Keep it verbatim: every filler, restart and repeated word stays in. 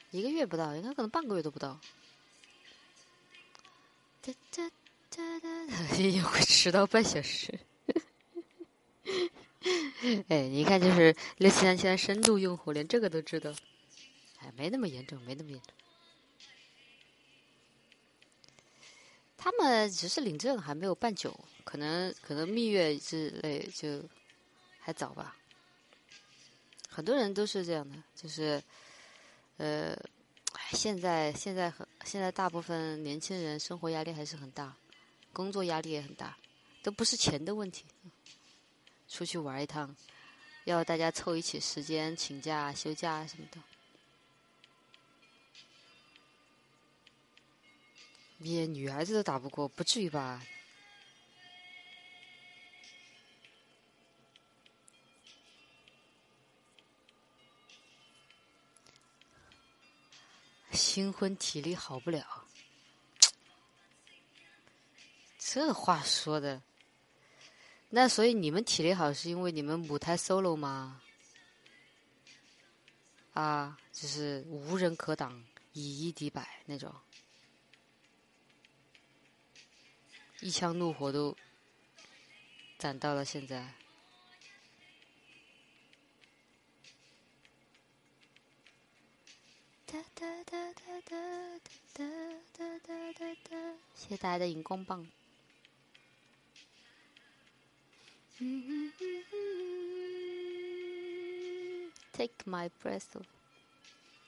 一个月不到，应该可能半个月都不到。哒哒哒哒，也会迟到半小时。哎，你看，就是六七三现在深度用户连这个都知道。哎，没那么严重，没那么严重。他们只是领证，还没有办酒，可能可能蜜月之类就还早吧。很多人都是这样的，就是呃，现在现在很现在大部分年轻人生活压力还是很大，工作压力也很大，都不是钱的问题。出去玩一趟，要大家凑一起时间，请假、休假什么的。连女孩子都打不过，不至于吧？新婚体力好不了，这话说的。那所以你们体力好是因为你们母胎 solo 吗？啊，就是无人可挡，以一敌百那种，一腔怒火都攒到了现在。哒哒哒哒哒哒哒哒哒哒，谢谢大家的荧光棒。Take my breath away。